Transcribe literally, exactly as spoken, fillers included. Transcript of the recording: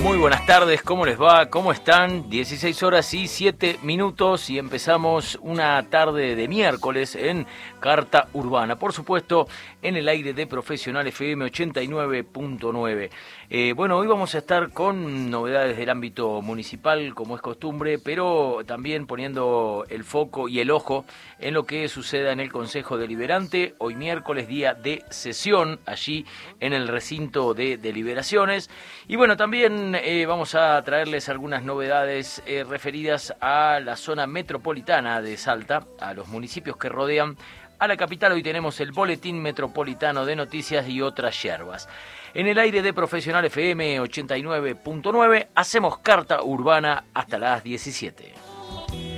Muy buenas tardes, ¿cómo les va? ¿Cómo están? dieciséis horas y siete minutos y empezamos una tarde de miércoles en Carta Urbana. Por supuesto, en el aire de Profesional F M ochenta y nueve punto nueve. Eh, bueno, hoy vamos a estar con novedades del ámbito municipal, como es costumbre, pero también poniendo el foco y el ojo en lo que suceda en el Consejo Deliberante. Hoy miércoles, día de sesión, allí en el recinto de deliberaciones. Y bueno, también eh, vamos a traerles algunas novedades eh, referidas a la zona metropolitana de Salta, a los municipios que rodean a la capital. Hoy tenemos el Boletín Metropolitano de Noticias y otras yerbas. En el aire de Profesional F M ochenta y nueve punto nueve hacemos Carta Urbana hasta las diecisiete.